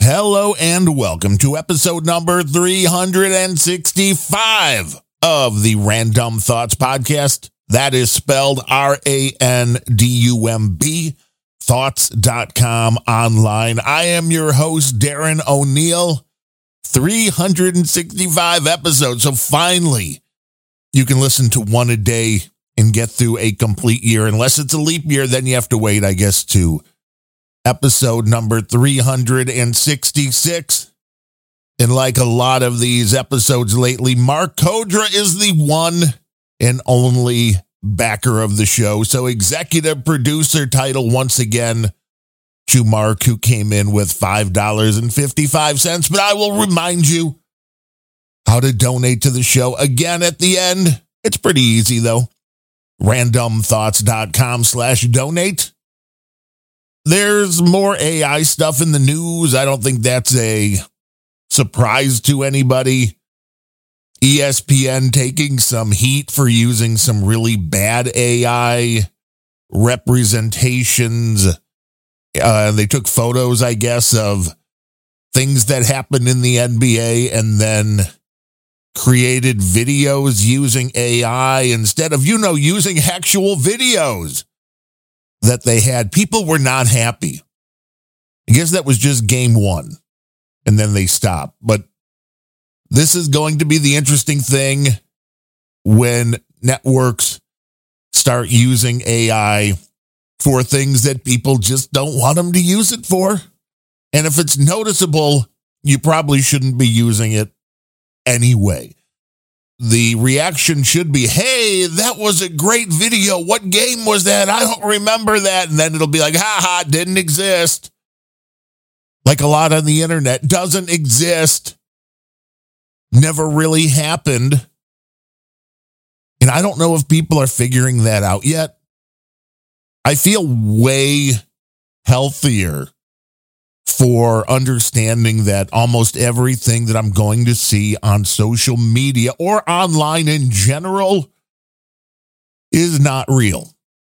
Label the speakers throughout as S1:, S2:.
S1: Hello and welcome to episode number 365 of the Random Thoughts Podcast. That is spelled RANDUMB, thoughts.com online. I am your host, Darren O'Neill. 365 episodes. So finally, you can listen to one a day and get through a complete year. Unless it's a leap year, then you have to wait, I guess, to episode number 366. And like a lot of these episodes lately, Mark Kodra is the one and only backer of the show. So executive producer title once again to Mark, who came in with $5.55. But I will remind you how to donate to the show again at the end. It's pretty easy, though. randomthoughts.com/donate. There's more AI stuff in the news. I don't think that's a surprise to anybody. ESPN taking some heat for using some really bad AI representations. They took photos, I guess, of things that happened in the NBA and then created videos using AI instead of, using actual videos that they had. People were not happy. I guess that was just game one, and then they stopped. But this is going to be the interesting thing when networks start using AI for things that people just don't want them to use it for. And if it's noticeable, you probably shouldn't be using it anyway. The reaction should be, hey, that was a great video. What game was that? I don't remember that. And then it'll be like, haha, didn't exist. Like a lot on the internet, doesn't exist. Never really happened. And I don't know if people are figuring that out yet. I feel way healthier for understanding that almost everything that I'm going to see on social media or online in general is not real.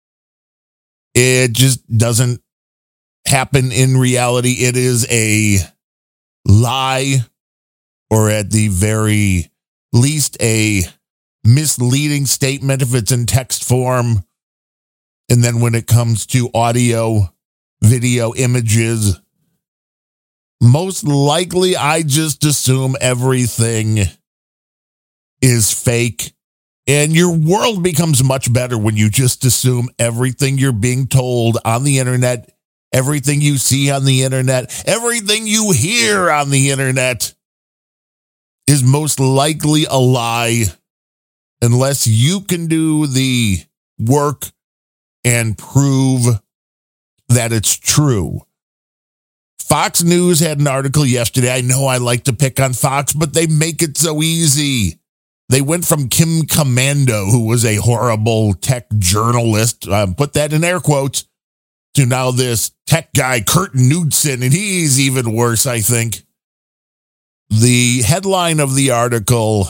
S1: It just doesn't happen in reality. It is a lie, or at the very least a misleading statement if it's in text form. And then when it comes to audio, video, images, most likely, I just assume everything is fake. And your world becomes much better when you just assume everything you're being told on the internet, everything you see on the internet, everything you hear on the internet is most likely a lie, unless you can do the work and prove that it's true. Fox News had an article yesterday. I know I like to pick on Fox, but they make it so easy. They went from Kim Komando, who was a horrible tech journalist, put that in air quotes, to now this tech guy, Kurt Knudsen, and he's even worse, I think. The headline of the article,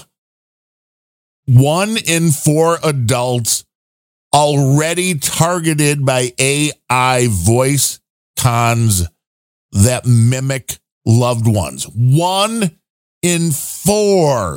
S1: 1 in 4 adults already targeted by AI voice cons that mimic loved ones. 1 in 4.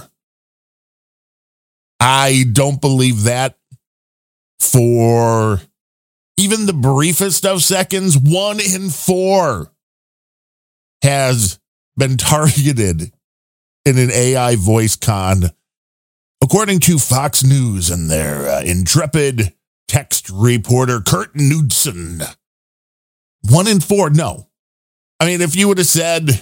S1: I don't believe that for even the briefest of seconds. 1 in 4 has been targeted in an AI voice con, according to Fox News and their intrepid text reporter, Kurt Knudsen. 1 in 4, no. I mean, if you would have said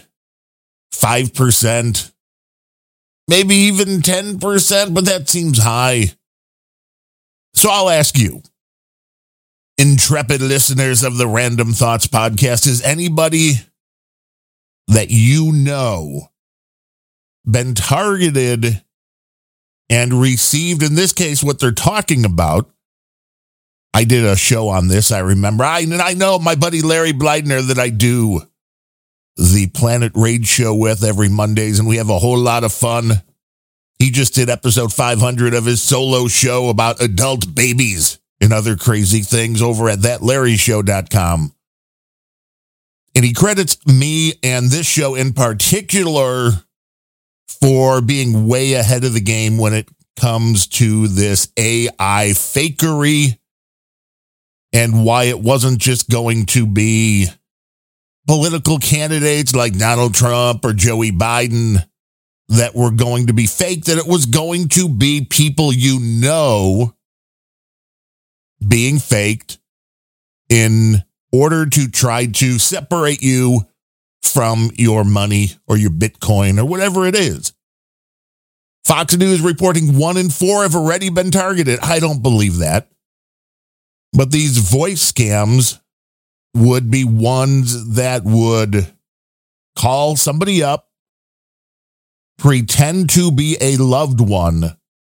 S1: 5%, maybe even 10%, but that seems high. So I'll ask you, intrepid listeners of the Random Thoughts Podcast, is anybody that you know been targeted and received, in this case, what they're talking about? I did a show on this, I remember. I know my buddy Larry Bleidner that I do the Planet Raid show with every Mondays, and we have a whole lot of fun. He just did episode 500 of his solo show about adult babies and other crazy things over at thatlarryshow.com. And he credits me and this show in particular for being way ahead of the game when it comes to this AI fakery and why it wasn't just going to be political candidates like Donald Trump or Joey Biden that were going to be fake, that it was going to be people you know being faked in order to try to separate you from your money or your Bitcoin or whatever it is. Fox News reporting 1 in 4 have already been targeted. I don't believe that. But these voice scams would be ones that would call somebody up, pretend to be a loved one,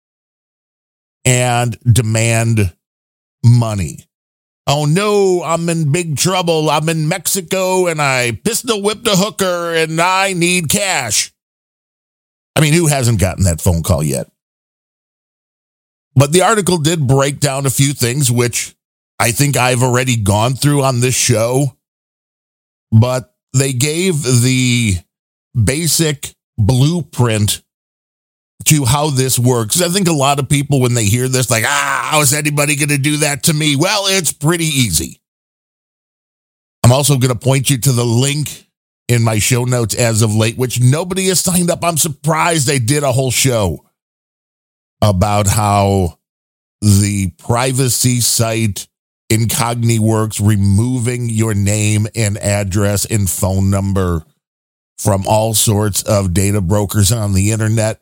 S1: and demand money. Oh no, I'm in big trouble. I'm in Mexico and I pistol whipped a hooker and I need cash. I mean, who hasn't gotten that phone call yet? But the article did break down a few things, which I think I've already gone through on this show. But they gave the basic blueprint to how this works. I think a lot of people, when they hear this, like, how is anybody going to do that to me? Well, it's pretty easy. I'm also going to point you to the link in my show notes as of late, which nobody has signed up. I'm surprised they did a whole show about how the privacy site Incogni works, removing your name and address and phone number from all sorts of data brokers on the internet.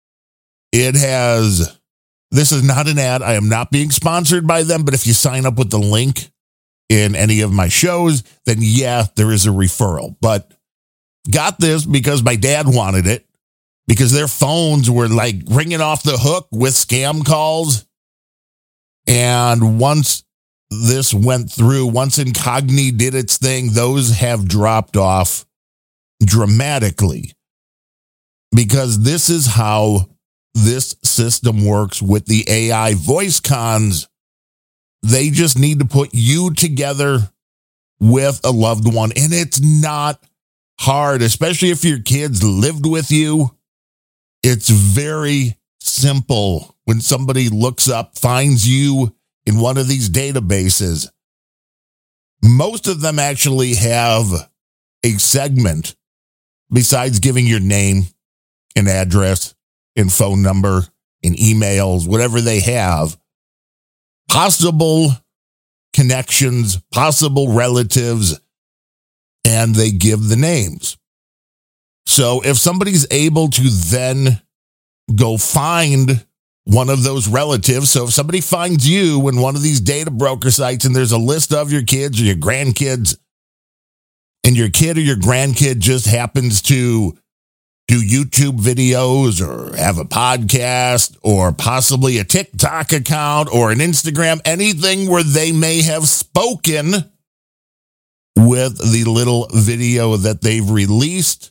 S1: This is not an ad. I am not being sponsored by them, but if you sign up with the link in any of my shows, then yeah, there is a referral. But got this because my dad wanted it, because their phones were like ringing off the hook with scam calls. And once this went through, once Incogni did its thing, those have dropped off dramatically, because this is how this system works with the AI voice cons. They just need to put you together with a loved one. And it's not hard, especially if your kids lived with you. It's very simple. When somebody looks up, finds you in one of these databases, most of them actually have a segment besides giving your name and address and phone number and emails, whatever they have, possible connections, possible relatives, and they give the names. So if somebody's able to then go find one of those relatives, so if somebody finds you in one of these data broker sites and there's a list of your kids or your grandkids, and your kid or your grandkid just happens to do YouTube videos or have a podcast or possibly a TikTok account or an Instagram, anything where they may have spoken with the little video that they've released.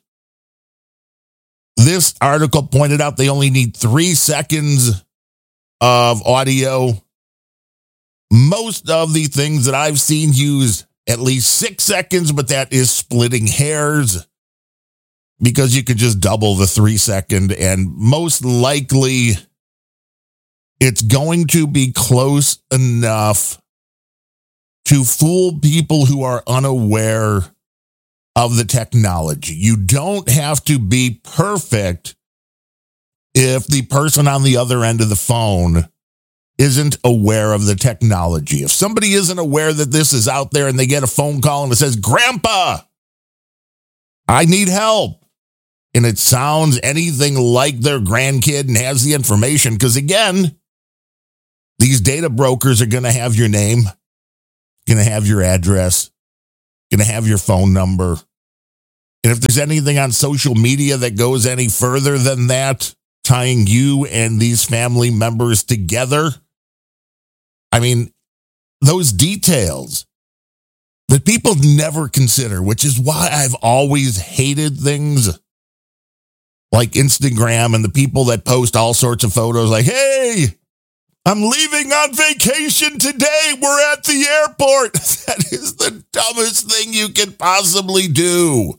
S1: This article pointed out they only need 3 seconds of audio. Most of the things that I've seen use at least 6 seconds, but that is splitting hairs, because you could just double the 3 second, and most likely it's going to be close enough to fool people who are unaware of the technology. You don't have to be perfect if the person on the other end of the phone isn't aware of the technology. If somebody isn't aware that this is out there and they get a phone call and it says, "Grandpa, I need help," and it sounds anything like their grandkid and has the information, because again, these data brokers are going to have your name, going to have your address, going to have your phone number. And if there's anything on social media that goes any further than that, tying you and these family members together, I mean, those details that people never consider, which is why I've always hated things like Instagram and the people that post all sorts of photos like, "Hey, I'm leaving on vacation today. We're at the airport. That is the dumbest thing you could possibly do.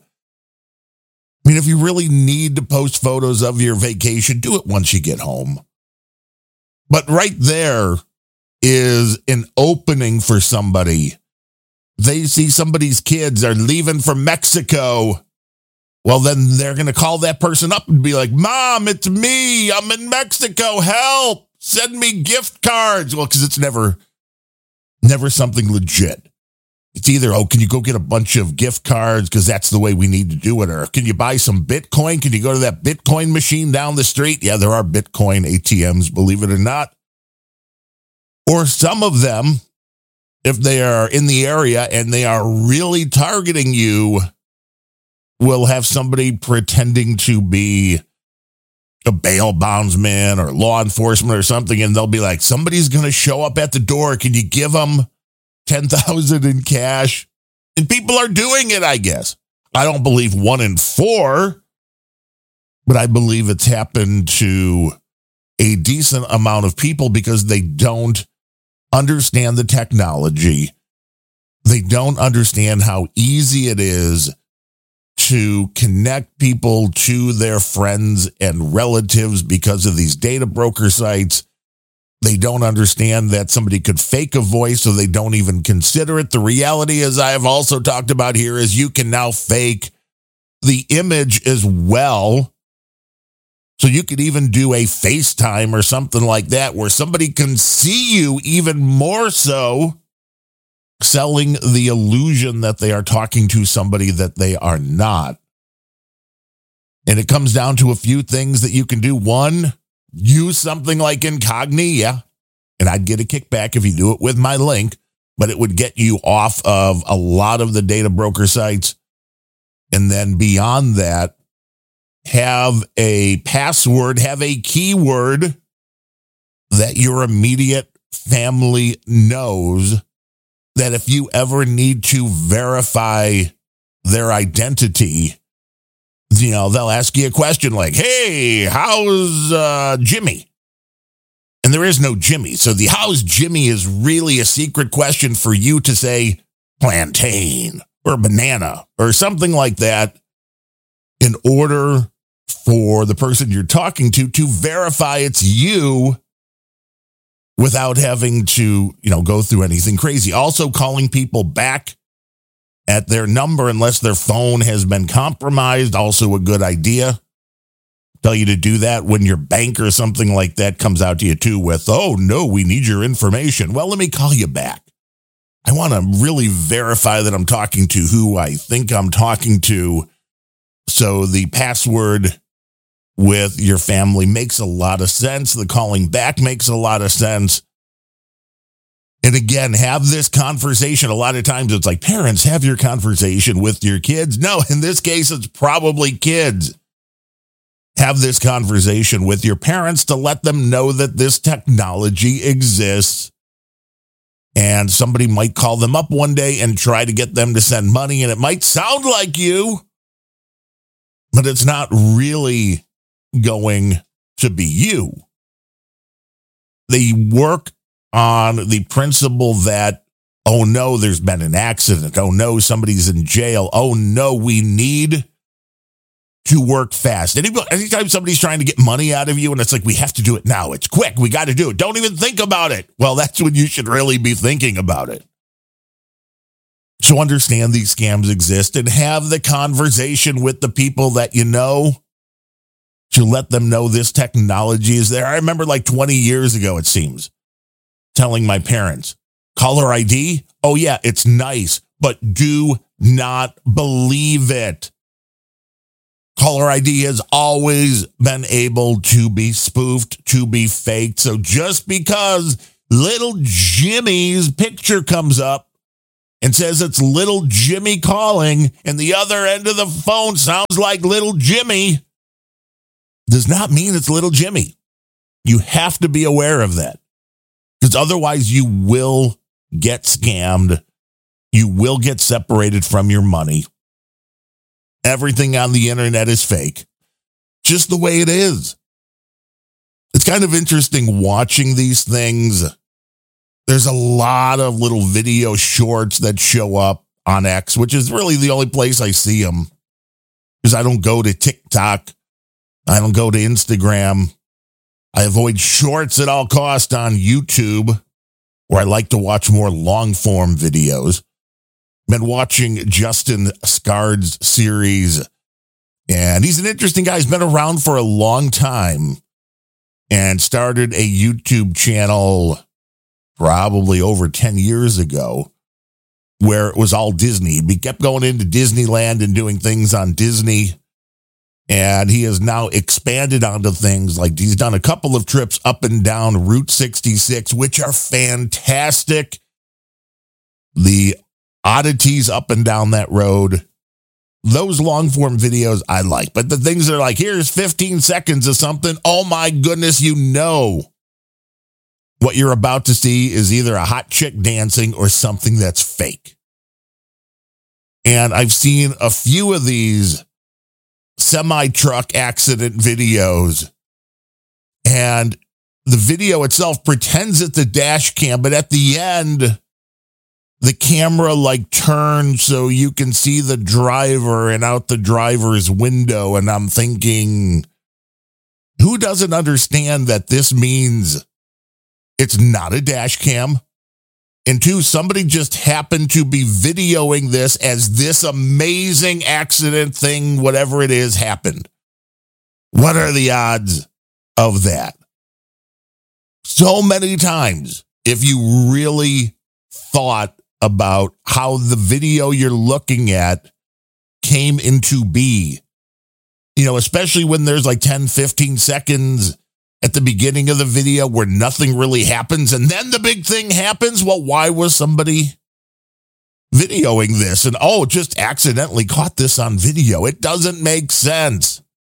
S1: I mean, if you really need to post photos of your vacation, do it once you get home. But right there is an opening for somebody. They see somebody's kids are leaving for Mexico. Well, then they're going to call that person up and be like, Mom, it's me. I'm in Mexico. Help. Send me gift cards. Well, because it's never something legit. It's either, can you go get a bunch of gift cards because that's the way we need to do it? Or can you buy some Bitcoin? Can you go to that Bitcoin machine down the street? Yeah, there are Bitcoin ATMs, believe it or not. Or some of them, if they are in the area and they are really targeting you, will have somebody pretending to be a bail bondsman or law enforcement or something, and they'll be like, somebody's going to show up at the door. Can you give them $10,000 in cash? And people are doing it, I guess. I don't believe 1 in 4, but I believe it's happened to a decent amount of people because they don't understand the technology. They don't understand how easy it is to connect people to their friends and relatives because of these data broker sites. They don't understand that somebody could fake a voice, so they don't even consider it. The reality, as I have also talked about here, is you can now fake the image as well. So you could even do a FaceTime or something like that where somebody can see you even more so, selling the illusion that they are talking to somebody that they are not. And it comes down to a few things that you can do. One, use something like Incogni, yeah. And I'd get a kickback if you do it with my link, but it would get you off of a lot of the data broker sites. And then beyond that, have a password, have a keyword that your immediate family knows, that if you ever need to verify their identity, they'll ask you a question like, hey, how's Jimmy? And there is no Jimmy. So the how's Jimmy is really a secret question for you to say plantain or banana or something like that in order for the person you're talking to verify it's you without having to, go through anything crazy. Also, calling people back at their number unless their phone has been compromised, also a good idea. Tell you to do that when your bank or something like that comes out to you too with, oh no, we need your information. Well, let me call you back. I want to really verify that I'm talking to who I think I'm talking to. So the password with your family makes a lot of sense. The calling back makes a lot of sense. And again, have this conversation. A lot of times it's like, parents, have your conversation with your kids. No, in this case, it's probably kids. Have this conversation with your parents to let them know that this technology exists. And somebody might call them up one day and try to get them to send money. And it might sound like you, but it's not really going to be you. They work on the principle that, oh no, there's been an accident. Oh no, somebody's in jail. Oh no, we need to work fast. Anytime somebody's trying to get money out of you and it's like, we have to do it now. It's quick. We got to do it. Don't even think about it. Well, that's when you should really be thinking about it. So understand these scams exist and have the conversation with the people that you know to let them know this technology is there. I remember like 20 years ago, it seems, telling my parents, caller ID. Oh yeah, it's nice, but do not believe it. Caller ID has always been able to be spoofed, to be faked. So just because little Jimmy's picture comes up and says it's little Jimmy calling and the other end of the phone sounds like little Jimmy, does not mean it's little Jimmy. You have to be aware of that, because otherwise you will get scammed. You will get separated from your money. Everything on the internet is fake, just the way it is. kind of interesting watching these things. There's a lot of little video shorts that show up on X, which is really the only place I see them, because I don't go to TikTok. I don't go to Instagram. I avoid shorts at all costs on YouTube, where I like to watch more long-form videos. Been watching Justin Scard's series, and he's an interesting guy. He's been around for a long time and started a YouTube channel probably over 10 years ago, where it was all Disney. He kept going into Disneyland and doing things on Disney. And he has now expanded onto things like he's done a couple of trips up and down Route 66, which are fantastic. The oddities up and down that road, those long form videos I like. But the things that are like, here's 15 seconds of something. Oh my goodness, you know what you're about to see is either a hot chick dancing or something that's fake. And I've seen a few of these semi-truck accident videos, and the video itself pretends it's a dash cam, but at the end, the camera like turns so you can see the driver and out the driver's window. And I'm thinking, who doesn't understand that this means it's not a dash cam? And two, somebody just happened to be videoing this as this amazing accident thing, whatever it is, happened. What are the odds of that? So many times, if you really thought about how the video you're looking at came into be, especially when there's like 10, 15 seconds at the beginning of the video where nothing really happens, and then the big thing happens. Well, why was somebody videoing this? And just accidentally caught this on video. It doesn't make sense.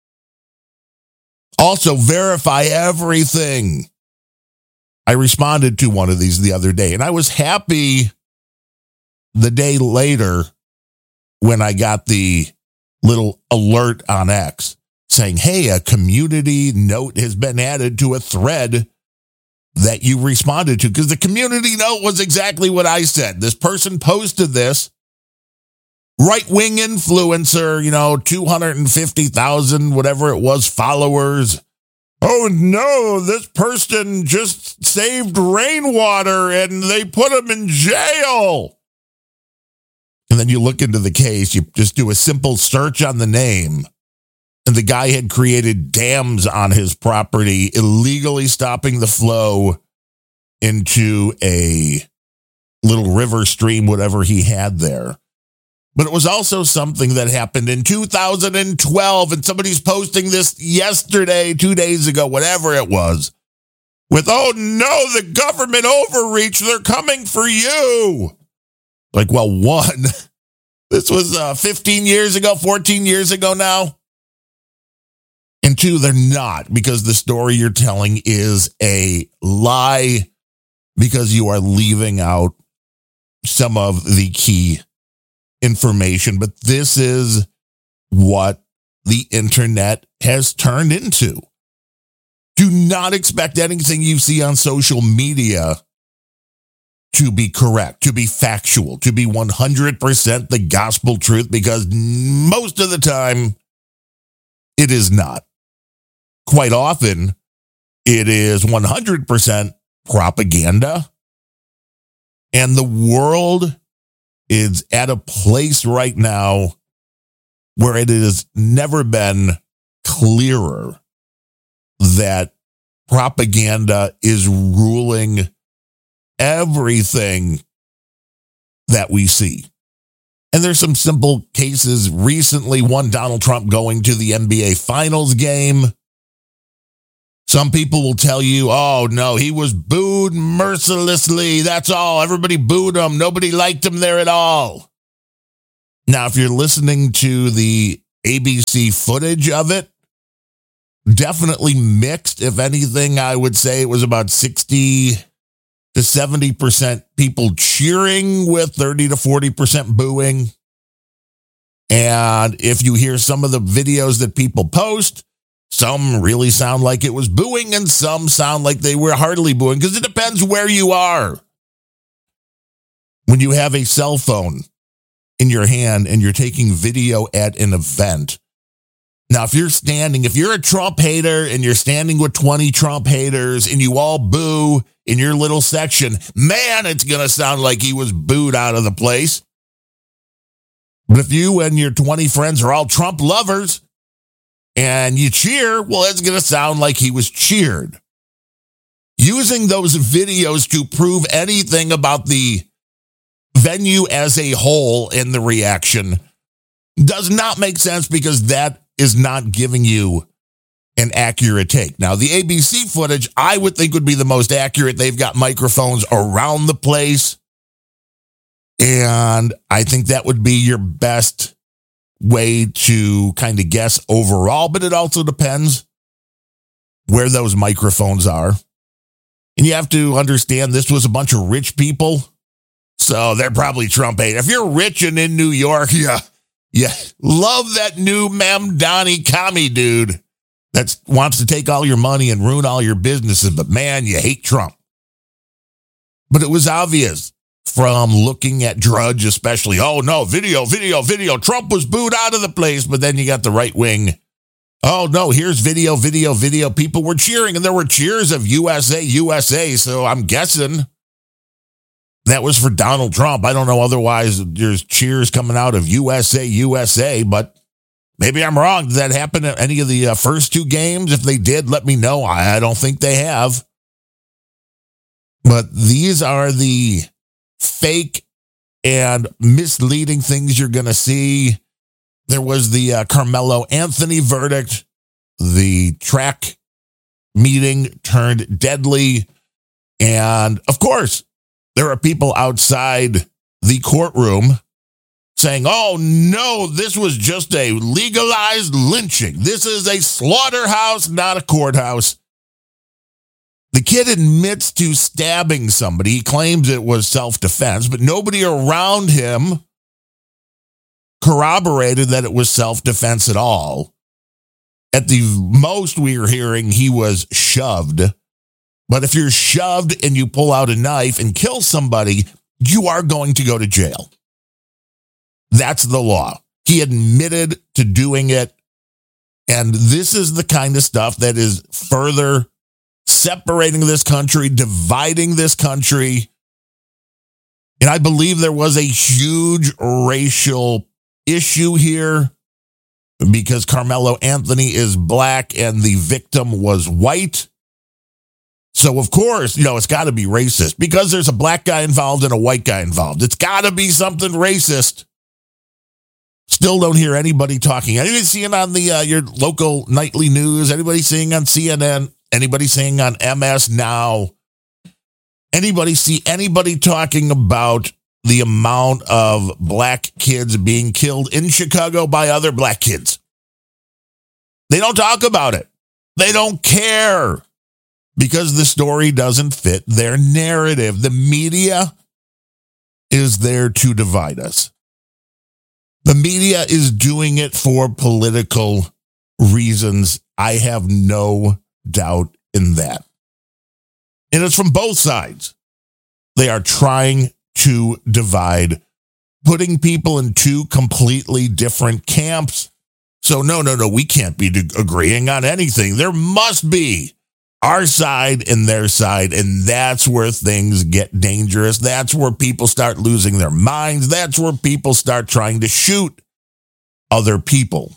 S1: Also, verify everything. I responded to one of these the other day, and I was happy the day later when I got the little alert on X saying, hey, a community note has been added to a thread that you responded to. Because the community note was exactly what I said. This person posted this, right-wing influencer, 250,000, whatever it was, followers. Oh, no, this person just saved rainwater and they put him in jail. And then you look into the case, you just do a simple search on the name. And the guy had created dams on his property, illegally stopping the flow into a little river stream, whatever he had there. But it was also something that happened in 2012, and somebody's posting this yesterday, 2 days ago, whatever it was, with, oh no, the government overreach, they're coming for you. Like, well, one, this was 15 years ago, 14 years ago now. And two, they're not, because the story you're telling is a lie, because you are leaving out some of the key information. But this is what the internet has turned into. Do not expect anything you see on social media to be correct, to be factual, to be 100% the gospel truth, because most of the time it is not. Quite often, it is 100% propaganda. And the world is at a place right now where it has never been clearer that propaganda is ruling everything that we see. And there's some simple cases recently. One, Donald Trump going to the NBA Finals game. Some people will tell you, oh, no, he was booed mercilessly. That's all. Everybody booed him. Nobody liked him there at all. Now, if you're listening to the ABC footage of it, definitely mixed. If anything, I would say it was about 60 to 70% people cheering with 30 to 40% booing. And if you hear some of the videos that people post, Some really sound like it was booing, and some sound like they were hardly booing, because it depends where you are. When you have a cell phone in your hand and you're taking video at an event. Now, if you're a Trump hater and you're standing with 20 Trump haters and you all boo in your little section, man, it's going to sound like he was booed out of the place. But if you and your 20 friends are all Trump lovers and you cheer, well, it's going to sound like he was cheered. Using those videos to prove anything about the venue as a whole in the reaction does not make sense, because that is not giving you an accurate take. Now, the ABC footage, I would think, would be the most accurate. They've got microphones around the place, and I think that would be your best way to kind of guess overall, but it also depends where those microphones are. And you have to understand, this was a bunch of rich people, so they're probably Trump hate. If you're rich and in New York, yeah, love that new Mamdani commie dude that wants to take all your money and ruin all your businesses, but man, you hate Trump. But it was obvious from looking at Drudge especially. Oh no, video. Trump was booed out of the place, but then you got the right wing. Oh no, here's video. People were cheering, and there were cheers of USA, so I'm guessing that was for Donald Trump. I don't know. Otherwise, there's cheers coming out of USA, but maybe I'm wrong. Did that happen at any of the first two games? If they did, let me know. I don't think they have. But these are the fake and misleading things you're going to see. There was the Carmelo Anthony verdict. The track meeting turned deadly. And of course, there are people outside the courtroom saying, oh no, this was just a legalized lynching. This is a slaughterhouse, not a courthouse. The kid admits to stabbing somebody. He claims it was self-defense, but nobody around him corroborated that it was self-defense at all. At the most we were hearing, he was shoved. But if you're shoved and you pull out a knife and kill somebody, you are going to go to jail. That's the law. He admitted to doing it. And this is the kind of stuff that is further separating this country, dividing this country. And I believe there was a huge racial issue here because Carmelo Anthony is black and the victim was white. So, of course, it's got to be racist because there's a black guy involved and a white guy involved. It's got to be something racist. Still don't hear anybody talking. Anybody seeing on the your local nightly news? Anybody seeing on CNN? Anybody seeing on MS Now? Anybody see anybody talking about the amount of black kids being killed in Chicago by other black kids? They don't talk about it. They don't care. Because the story doesn't fit their narrative. The media is there to divide us. The media is doing it for political reasons. I have no doubt in that. And it's from both sides. They are trying to divide, putting people in two completely different camps. So no, we can't be agreeing on anything. There must be our side and their side, and that's where things get dangerous. That's where people start losing their minds. That's where people start trying to shoot other people.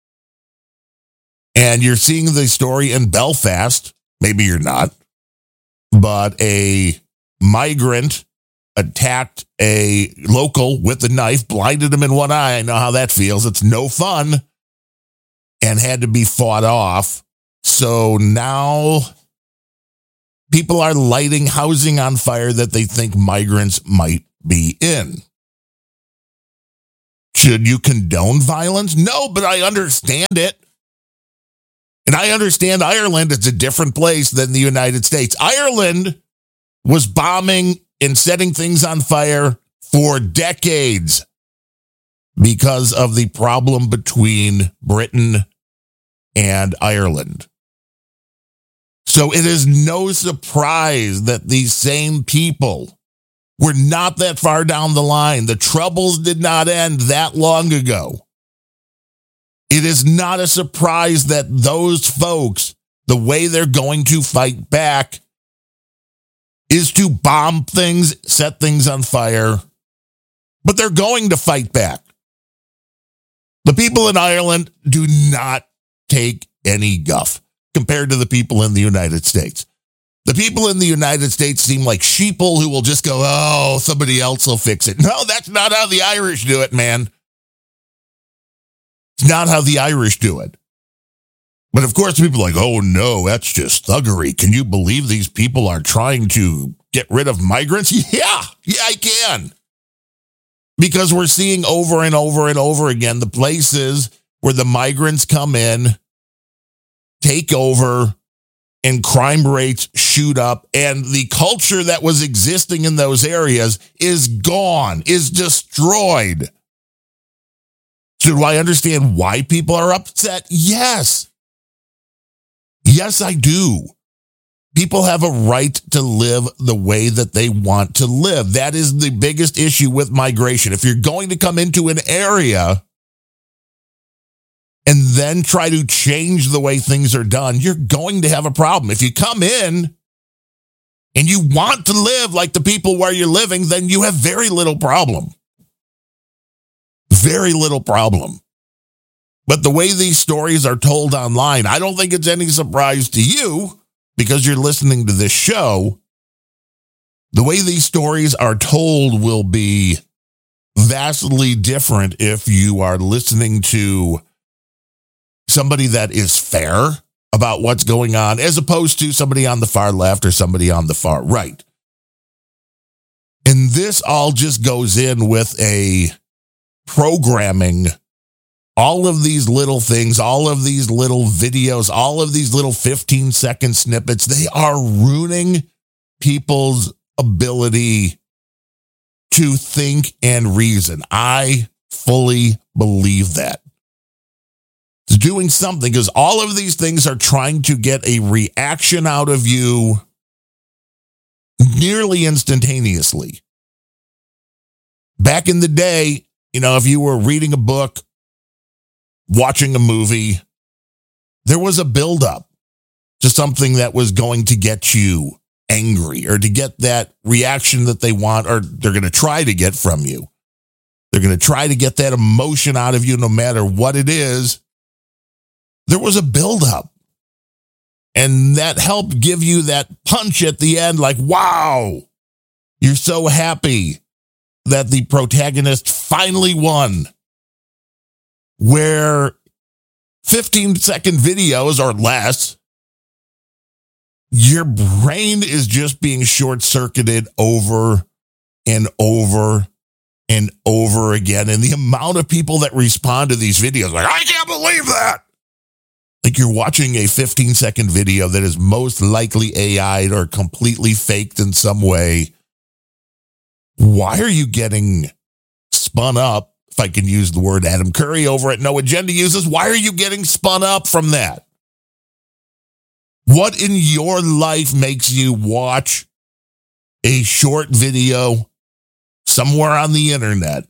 S1: And you're seeing the story in Belfast. Maybe you're not. But a migrant attacked a local with a knife, blinded him in one eye. I know how that feels. It's no fun. And had to be fought off. So now people are lighting housing on fire that they think migrants might be in. Should you condone violence? No, but I understand it. And I understand Ireland is a different place than the United States. Ireland was bombing and setting things on fire for decades because of the problem between Britain and Ireland. So it is no surprise that these same people were not that far down the line. The troubles did not end that long ago. It is not a surprise that those folks, the way they're going to fight back is to bomb things, set things on fire, but they're going to fight back. The people in Ireland do not take any guff compared to the people in the United States. The people in the United States seem like sheeple who will just go, oh, somebody else will fix it. No, that's not how the Irish do it, man. It's not how the Irish do it. But of course, people are like, oh no, that's just thuggery. Can you believe these people are trying to get rid of migrants? Yeah, I can. Because we're seeing over and over and over again the places where the migrants come in, take over, and crime rates shoot up, and the culture that was existing in those areas is gone, is destroyed. So do I understand why people are upset? Yes. Yes, I do. People have a right to live the way that they want to live. That is the biggest issue with migration. If you're going to come into an area and then try to change the way things are done, you're going to have a problem. If you come in and you want to live like the people where you're living, then you have very little problem. Very little problem. But the way these stories are told online, I don't think it's any surprise to you because you're listening to this show. The way these stories are told will be vastly different if you are listening to somebody that is fair about what's going on, as opposed to somebody on the far left or somebody on the far right. And this all just goes in with a programming. All of these little things, all of these little videos, all of these little 15-second snippets, they are ruining people's ability to think and reason. I fully believe that. It's doing something because all of these things are trying to get a reaction out of you nearly instantaneously. Back in the day, if you were reading a book, watching a movie, there was a buildup to something that was going to get you angry or to get that reaction that they want, or they're going to try to get from you. They're going to try to get that emotion out of you no matter what it is. There was a buildup. And that helped give you that punch at the end, like, wow, you're so happy that the protagonist finally won. Where 15-second videos or less, your brain is just being short-circuited over and over and over again. And the amount of people that respond to these videos, like, I can't believe that. Like you're watching a 15-second video that is most likely AI'd or completely faked in some way. Why are you getting spun up? If I can use the word Adam Curry over at No Agenda uses, why are you getting spun up from that? What in your life makes you watch a short video somewhere on the internet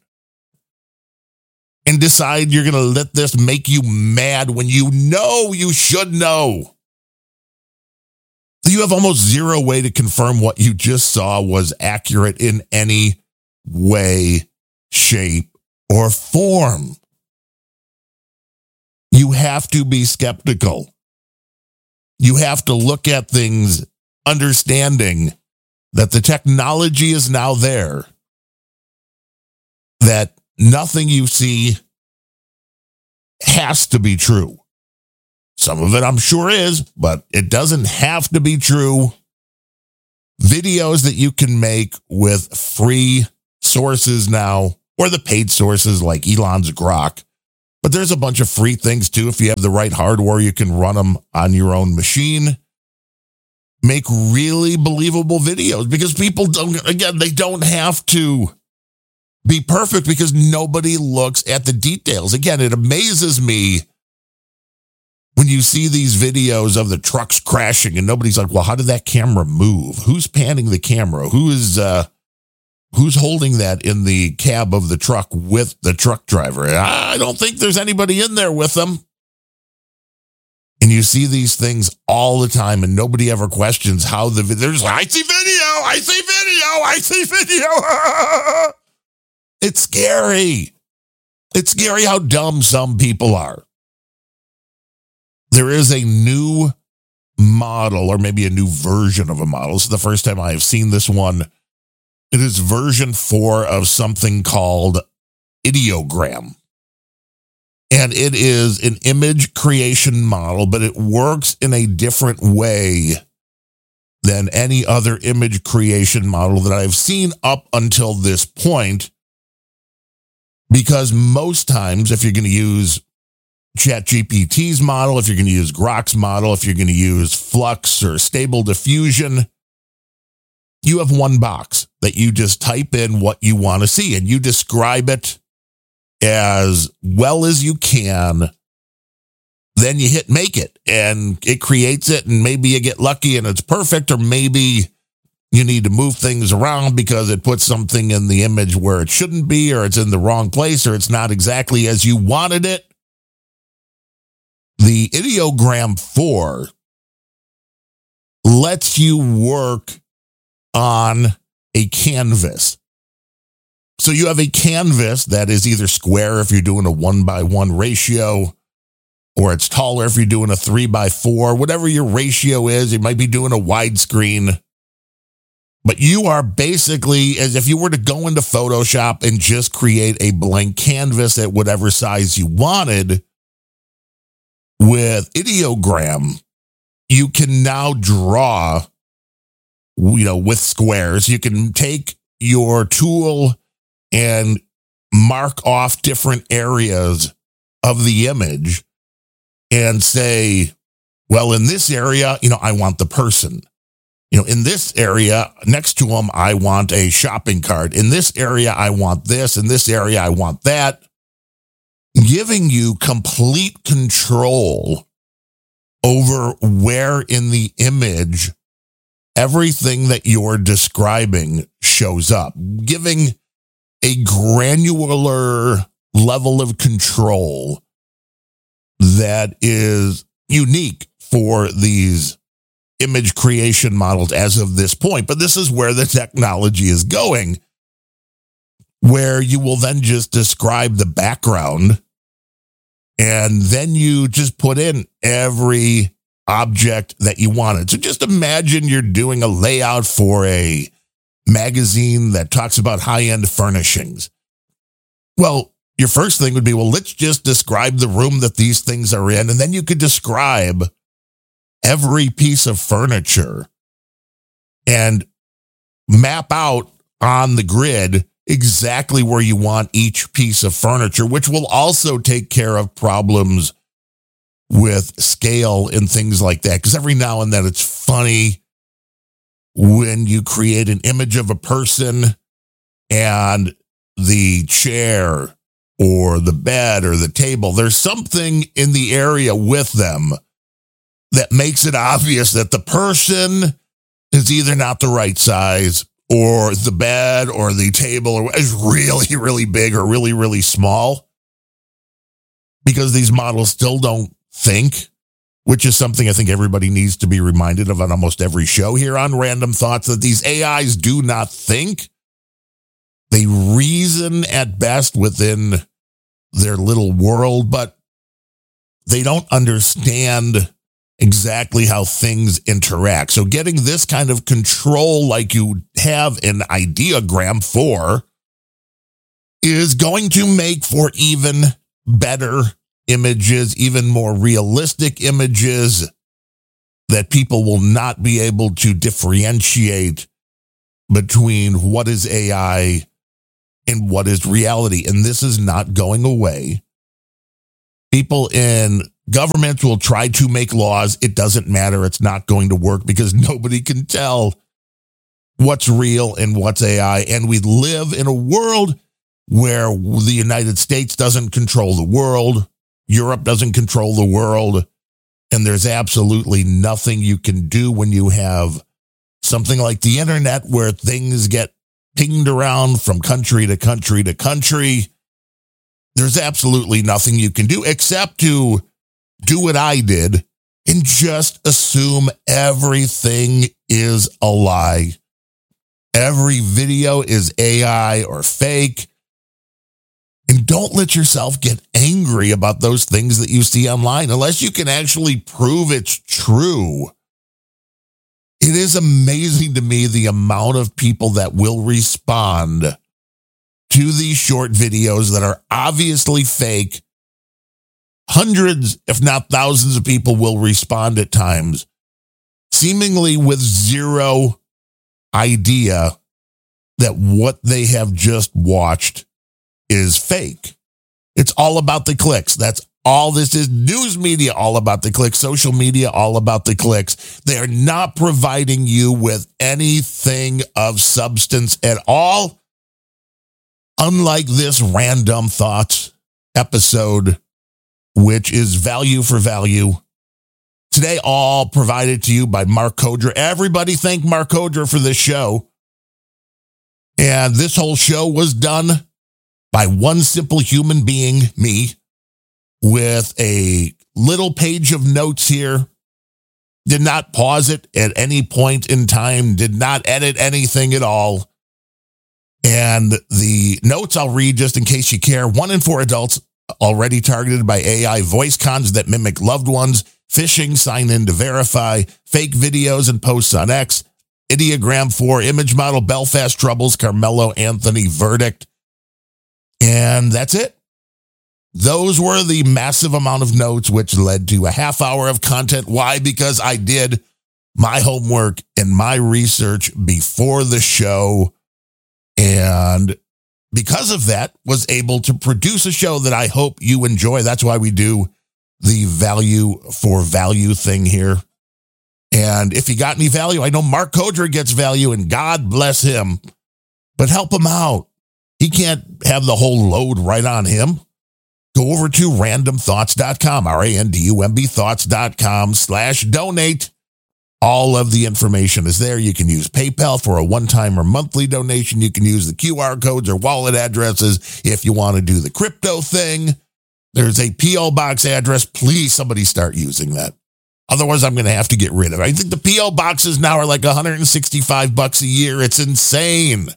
S1: and decide you're going to let this make you mad when you know you should know? You have almost zero way to confirm what you just saw was accurate in any way, shape, or form. You have to be skeptical. You have to look at things understanding that the technology is now there, that nothing you see has to be true. Some of it I'm sure is, but it doesn't have to be true. Videos that you can make with free sources now, or the paid sources like Elon's Grok. But there's a bunch of free things too. If you have the right hardware, you can run them on your own machine. Make really believable videos because people they don't have to be perfect because nobody looks at the details. Again, it amazes me when you see these videos of the trucks crashing and nobody's like, well, how did that camera move? Who's panning the camera? Who's holding that in the cab of the truck with the truck driver? I don't think there's anybody in there with them. And you see these things all the time and nobody ever questions how there's like, I see video. It's scary. It's scary how dumb some people are. There is a new model, or maybe a new version of a model. This is the first time I have seen this one. It is version 4 of something called Ideogram. And it is an image creation model, but it works in a different way than any other image creation model that I've seen up until this point. Because most times, if you're going to use ChatGPT's model, if you're going to use Grok's model, if you're going to use Flux or Stable Diffusion, you have one box that you just type in what you want to see and you describe it as well as you can. Then you hit make it and it creates it, and maybe you get lucky and it's perfect, or maybe you need to move things around because it puts something in the image where it shouldn't be, or it's in the wrong place, or it's not exactly as you wanted it. The Ideogram 4 lets you work on a canvas. So you have a canvas that is either square if you're doing a 1:1 ratio, or it's taller if you're doing a 3:4, whatever your ratio is. You might be doing a widescreen. But you are basically as if you were to go into Photoshop and just create a blank canvas at whatever size you wanted. With Ideogram, you can now draw, with squares. You can take your tool and mark off different areas of the image and say, well, in this area, I want the person. In this area next to them, I want a shopping cart. In this area, I want this. In this area, I want that. Giving you complete control over where in the image everything that you're describing shows up, giving a granular level of control that is unique for these image creation models as of this point. But this is where the technology is going, where you will then just describe the background and then you just put in every object that you wanted. So just imagine you're doing a layout for a magazine that talks about high-end furnishings. Well, your first thing would be, let's just describe the room that these things are in. And then you could describe every piece of furniture and map out on the grid exactly where you want each piece of furniture, which will also take care of problems with scale and things like that. Because every now and then it's funny when you create an image of a person and the chair or the bed or the table, there's something in the area with them that makes it obvious that the person is either not the right size, or the bed or the table is really, really big or really, really small, because these models still don't think, which is something I think everybody needs to be reminded of on almost every show here on Random Thoughts, that these AIs do not think. They reason at best within their little world, but they don't understand exactly how things interact. So getting this kind of control like you have in Ideogram 4 is going to make for even better images, even more realistic images that people will not be able to differentiate between what is AI and what is reality. And this is not going away. People in government will try to make laws. It doesn't matter. It's not going to work because nobody can tell what's real and what's AI. And we live in a world where the United States doesn't control the world. Europe doesn't control the world. And there's absolutely nothing you can do when you have something like the internet where things get pinged around from country to country to country. There's absolutely nothing you can do except to do what I did and just assume everything is a lie. Every video is AI or fake. And don't let yourself get angry about those things that you see online unless you can actually prove it's true. It is amazing to me the amount of people that will respond to these short videos that are obviously fake. Hundreds, if not thousands of people will respond at times, seemingly with zero idea that what they have just watched is fake. It's all about the clicks. That's all this is. News media, all about the clicks. Social media, all about the clicks. They are not providing you with anything of substance at all. Unlike this Random Thoughts episode, which is value for value. Today, all provided to you by Mark Kodra. Everybody thank Mark Kodra for this show. And this whole show was done by one simple human being, me, with a little page of notes here. Did not pause it at any point in time. Did not edit anything at all. And the notes I'll read just in case you care. 1 in 4 adults already targeted by AI voice cons that mimic loved ones, phishing, sign in to verify, fake videos and posts on X, Ideogram 4, image model, Belfast Troubles, Carmelo Anthony verdict. And that's it. Those were the massive amount of notes, which led to a half hour of content. Why? Because I did my homework and my research before the show. And because of that, was able to produce a show that I hope you enjoy. That's why we do the value for value thing here. And if you got any value, I know Mark Kodra gets value, and God bless him, but help him out. He can't have the whole load right on him. Go over to randomthoughts.com, RANDUMB thoughts.com/donate. All of the information is there. You can use PayPal for a one-time or monthly donation. You can use the QR codes or wallet addresses if you want to do the crypto thing. There's a P.O. box address. Please, somebody start using that. Otherwise, I'm going to have to get rid of it. I think the P.O. boxes now are like $165 a year. It's insane.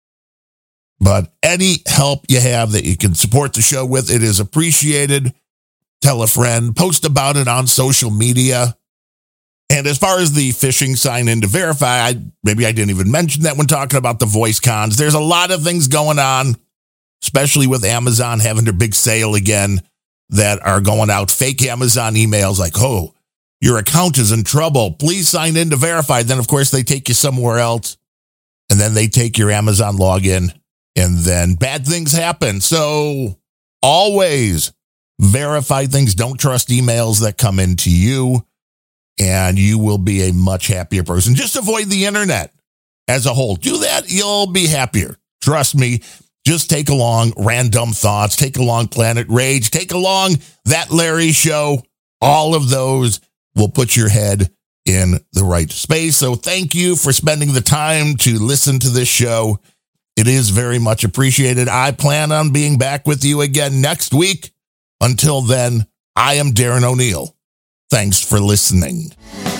S1: But any help you have that you can support the show with, it is appreciated. Tell a friend. Post about it on social media. And as far as the phishing sign in to verify, maybe I didn't even mention that when talking about the voice cons. There's a lot of things going on, especially with Amazon having their big sale again, that are going out. Fake Amazon emails like, oh, your account is in trouble. Please sign in to verify. Then, of course, they take you somewhere else. And then they take your Amazon login. And then bad things happen. So always verify things. Don't trust emails that come into you. And you will be a much happier person. Just avoid the internet as a whole. Do that, you'll be happier. Trust me. Just take along Random Thoughts. Take along Planet Rage. Take along That Larry Show. All of those will put your head in the right space. So thank you for spending the time to listen to this show. It is very much appreciated. I plan on being back with you again next week. Until then, I am Darren O'Neill. Thanks for listening.